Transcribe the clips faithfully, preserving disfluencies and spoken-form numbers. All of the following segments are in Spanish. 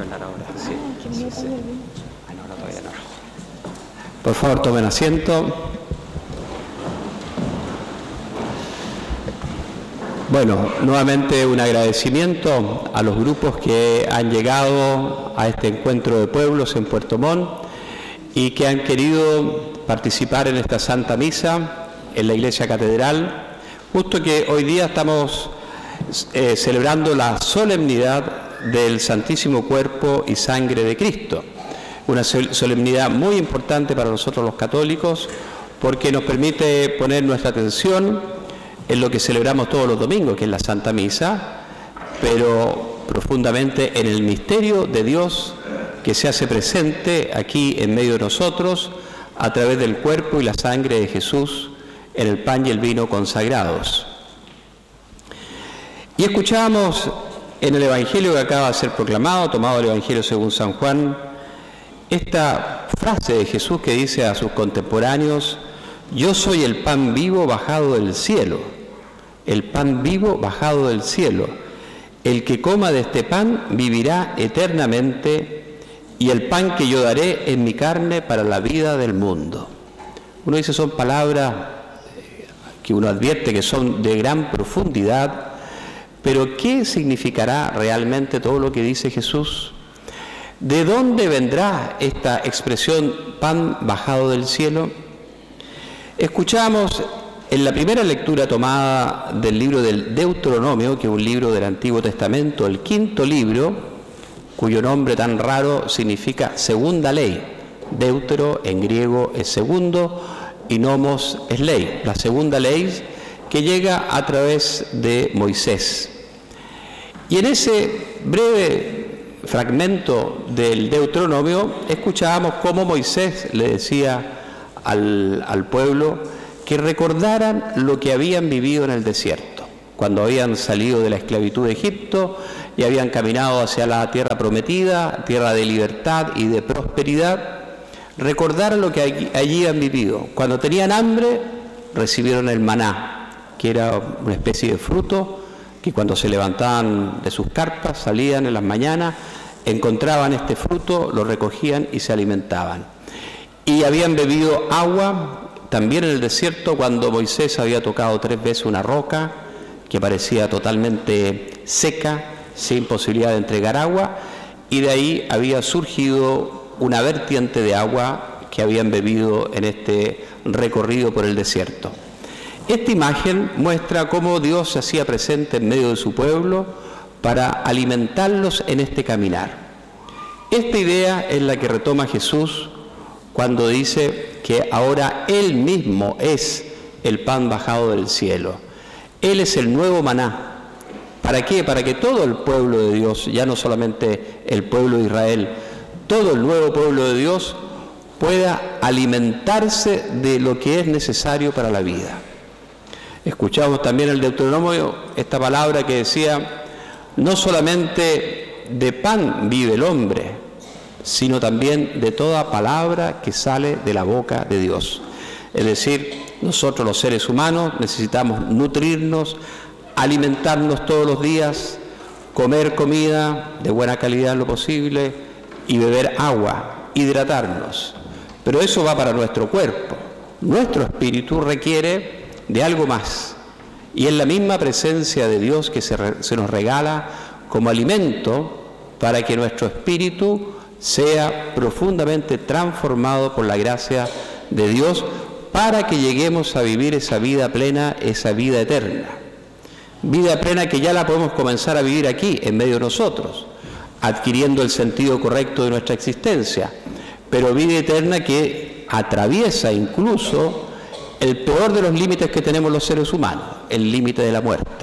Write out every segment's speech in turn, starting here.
hablar ahora. Sí, sí, sí. Ah, no, no, todavía no. Por favor, tomen asiento. Bueno, nuevamente un agradecimiento a los grupos que han llegado a este encuentro de pueblos en Puerto Montt y que han querido participar en esta Santa Misa en la Iglesia Catedral, justo que hoy día estamos eh, celebrando la solemnidad del Santísimo Cuerpo y Sangre de Cristo. Una solemnidad muy importante para nosotros los católicos porque nos permite poner nuestra atención en lo que celebramos todos los domingos, que es la Santa Misa, pero profundamente en el misterio de Dios que se hace presente aquí en medio de nosotros a través del cuerpo y la sangre de Jesús en el pan y el vino consagrados. Y escuchábamos en el Evangelio que acaba de ser proclamado, tomado del Evangelio según San Juan, esta frase de Jesús que dice a sus contemporáneos: yo soy el pan vivo bajado del cielo. El pan vivo bajado del cielo. El que coma de este pan vivirá eternamente, y el pan que yo daré es mi carne para la vida del mundo. Uno dice, son palabras que uno advierte que son de gran profundidad, pero ¿qué significará realmente todo lo que dice Jesús? ¿De dónde vendrá esta expresión pan bajado del cielo? Escuchamos en la primera lectura tomada del libro del Deuteronomio, que es un libro del Antiguo Testamento, el quinto libro, cuyo nombre tan raro significa segunda ley. Deutero en griego es segundo y nomos es ley, la segunda ley que llega a través de Moisés. Y en ese breve fragmento del Deuteronomio escuchábamos cómo Moisés le decía al, al pueblo que recordaran lo que habían vivido en el desierto, cuando habían salido de la esclavitud de Egipto y habían caminado hacia la tierra prometida, tierra de libertad y de prosperidad. Recordar lo que allí, allí han vivido. Cuando tenían hambre, recibieron el maná, que era una especie de fruto que cuando se levantaban de sus carpas, salían en las mañanas, encontraban este fruto, lo recogían y se alimentaban. Y habían bebido agua también en el desierto, cuando Moisés había tocado tres veces una roca que parecía totalmente seca, sin posibilidad de entregar agua, y de ahí había surgido una vertiente de agua que habían bebido en este recorrido por el desierto. Esta imagen muestra cómo Dios se hacía presente en medio de su pueblo para alimentarlos en este caminar. Esta idea es la que retoma Jesús cuando dice que ahora Él mismo es el pan bajado del cielo. Él es el nuevo maná. ¿Para qué? Para que todo el pueblo de Dios, ya no solamente el pueblo de Israel, todo el nuevo pueblo de Dios pueda alimentarse de lo que es necesario para la vida. Escuchamos también en el Deuteronomio esta palabra que decía, no solamente de pan vive el hombre, sino también de toda palabra que sale de la boca de Dios. Es decir, nosotros los seres humanos necesitamos nutrirnos, alimentarnos todos los días, comer comida de buena calidad en lo posible y beber agua, hidratarnos. Pero eso va para nuestro cuerpo. Nuestro espíritu requiere de algo más. Y es la misma presencia de Dios que se, re, se nos regala como alimento para que nuestro espíritu sea profundamente transformado por la gracia de Dios para que lleguemos a vivir esa vida plena, esa vida eterna. Vida plena que ya la podemos comenzar a vivir aquí, en medio de nosotros, adquiriendo el sentido correcto de nuestra existencia, pero vida eterna que atraviesa incluso el peor de los límites que tenemos los seres humanos, el límite de la muerte.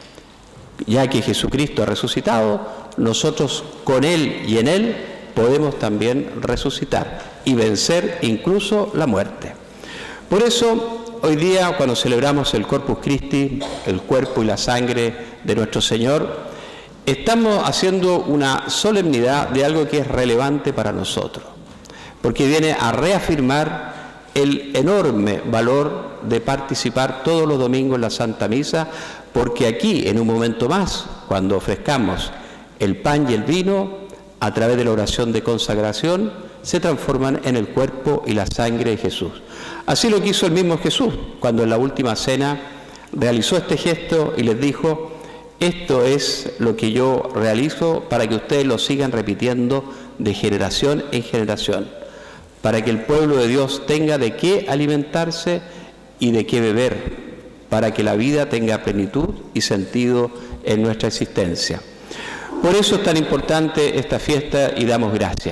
Ya que Jesucristo ha resucitado, nosotros con Él y en Él podemos también resucitar y vencer incluso la muerte. Por eso, hoy día, cuando celebramos el Corpus Christi, el cuerpo y la sangre de nuestro Señor, estamos haciendo una solemnidad de algo que es relevante para nosotros, porque viene a reafirmar el enorme valor de participar todos los domingos en la Santa Misa, porque aquí, en un momento más, cuando ofrezcamos el pan y el vino, a través de la oración de consagración, se transforman en el cuerpo y la sangre de Jesús. Así lo quiso el mismo Jesús, cuando en la última cena realizó este gesto y les dijo: esto es lo que yo realizo para que ustedes lo sigan repitiendo de generación en generación, para que el pueblo de Dios tenga de qué alimentarse y de qué beber, para que la vida tenga plenitud y sentido en nuestra existencia. Por eso es tan importante esta fiesta y damos gracias.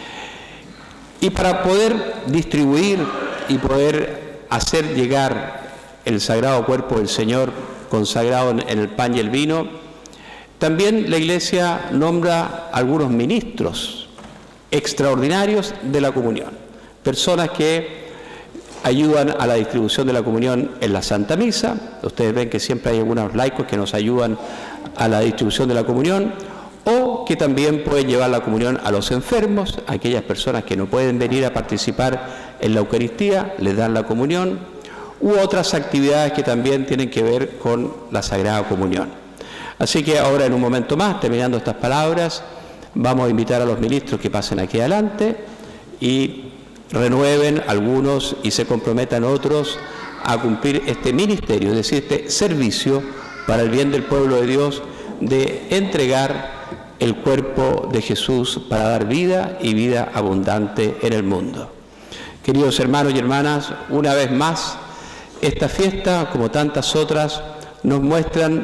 Y para poder distribuir y poder hacer llegar el sagrado cuerpo del Señor consagrado en el pan y el vino, también la Iglesia nombra algunos ministros extraordinarios de la comunión, personas que ayudan a la distribución de la comunión en la Santa Misa. Ustedes ven que siempre hay algunos laicos que nos ayudan a la distribución de la comunión, o que también pueden llevar la comunión a los enfermos, a aquellas personas que no pueden venir a participar en la Eucaristía, les dan la comunión, u otras actividades que también tienen que ver con la Sagrada Comunión. Así que ahora, en un momento más, terminando estas palabras, vamos a invitar a los ministros que pasen aquí adelante y renueven algunos y se comprometan otros a cumplir este ministerio, es decir, este servicio para el bien del pueblo de Dios, de entregar el cuerpo de Jesús para dar vida y vida abundante en el mundo. Queridos hermanos y hermanas, una vez más, esta fiesta, como tantas otras, nos muestran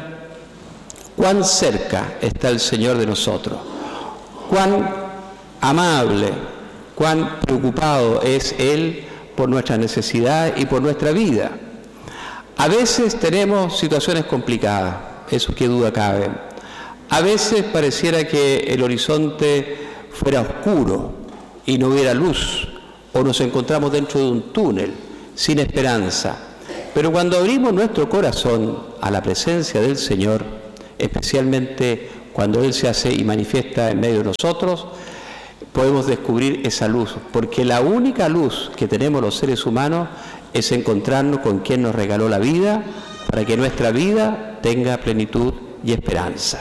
cuán cerca está el Señor de nosotros, cuán amable, cuán preocupado es Él por nuestras necesidades y por nuestra vida. A veces tenemos situaciones complicadas, eso qué duda cabe. A veces pareciera que el horizonte fuera oscuro y no hubiera luz, o nos encontramos dentro de un túnel sin esperanza. Pero cuando abrimos nuestro corazón a la presencia del Señor, especialmente cuando Él se hace y manifiesta en medio de nosotros, podemos descubrir esa luz, porque la única luz que tenemos los seres humanos es encontrarnos con quien nos regaló la vida, para que nuestra vida tenga plenitud y esperanza.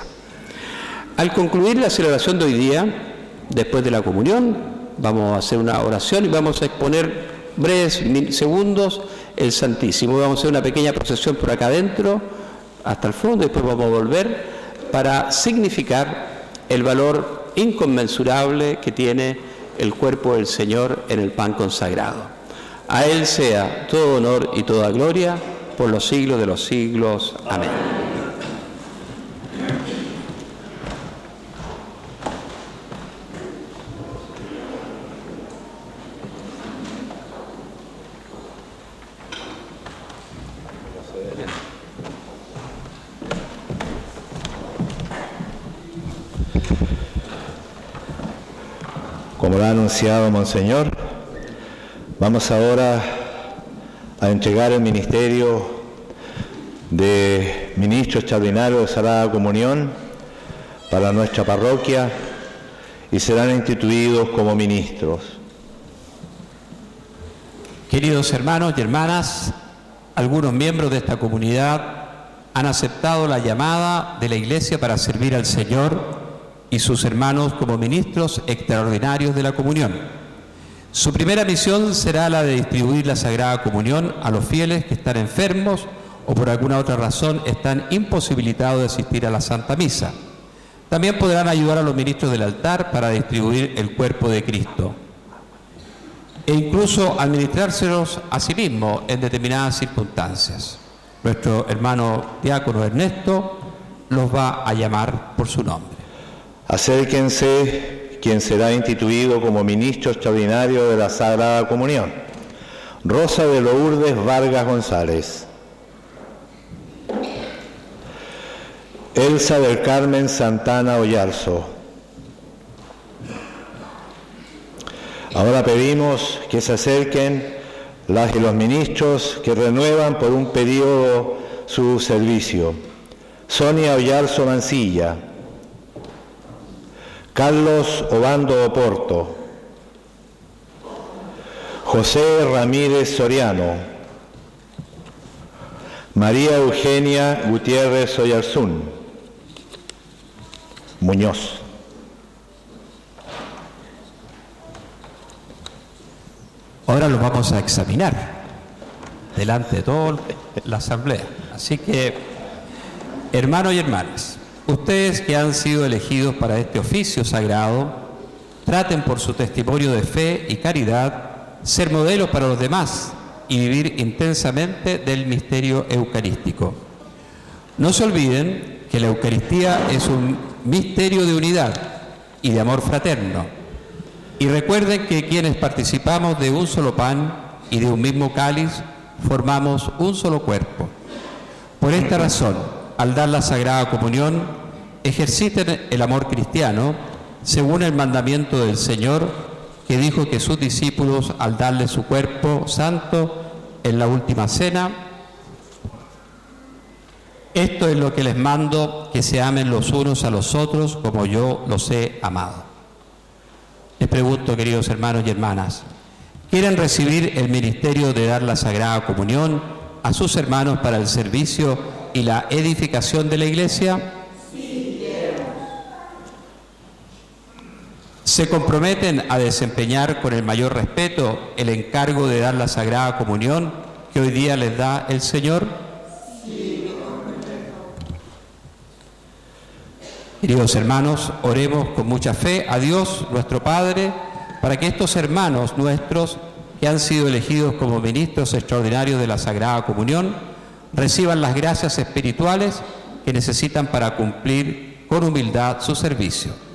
Al concluir la celebración de hoy día, después de la comunión, vamos a hacer una oración y vamos a exponer breves segundos el Santísimo. Vamos a hacer una pequeña procesión por acá adentro, hasta el fondo, y después vamos a volver para significar el valor inconmensurable que tiene el cuerpo del Señor en el pan consagrado. A Él sea todo honor y toda gloria por los siglos de los siglos. Amén. Como lo ha anunciado Monseñor, vamos ahora a entregar el ministerio de ministro extraordinario de Sagrada Comunión para nuestra parroquia y serán instituidos como ministros. Queridos hermanos y hermanas, algunos miembros de esta comunidad han aceptado la llamada de la Iglesia para servir al Señor y sus hermanos como ministros extraordinarios de la comunión. Su primera misión será la de distribuir la Sagrada Comunión a los fieles que están enfermos o por alguna otra razón están imposibilitados de asistir a la Santa Misa. También podrán ayudar a los ministros del altar para distribuir el cuerpo de Cristo e incluso administrárselos a sí mismos en determinadas circunstancias. Nuestro hermano diácono Ernesto los va a llamar por su nombre. Acérquense quien será instituido como ministro extraordinario de la Sagrada Comunión. Rosa de Lourdes Vargas González. Elsa del Carmen Santana Oyarzo. Ahora pedimos que se acerquen las y los ministros que renuevan por un periodo su servicio. Sonia Oyarzo Mancilla. Carlos Obando Oporto, José Ramírez Soriano, María Eugenia Gutiérrez Oyarzún, Muñoz, Ahora los vamos a examinar delante de toda la asamblea. Así que, hermanos y hermanas, ustedes que han sido elegidos para este oficio sagrado, traten por su testimonio de fe y caridad ser modelos para los demás y vivir intensamente del misterio eucarístico. No se olviden que la Eucaristía es un misterio de unidad y de amor fraterno. Y recuerden que quienes participamos de un solo pan y de un mismo cáliz, formamos un solo cuerpo. Por esta razón, al dar la Sagrada Comunión, ejerciten el amor cristiano según el mandamiento del Señor, que dijo que sus discípulos, al darle su cuerpo santo en la última cena, esto es lo que les mando, que se amen los unos a los otros como yo los he amado. Les pregunto, queridos hermanos y hermanas, ¿quieren recibir el ministerio de dar la Sagrada Comunión a sus hermanos para el servicio y la edificación de la Iglesia? Sí, quiero. ¿Se comprometen a desempeñar con el mayor respeto el encargo de dar la Sagrada Comunión que hoy día les da el Señor? Sí. Queridos hermanos, oremos con mucha fe a Dios, nuestro Padre, para que estos hermanos nuestros que han sido elegidos como ministros extraordinarios de la Sagrada Comunión reciban las gracias espirituales que necesitan para cumplir con humildad su servicio.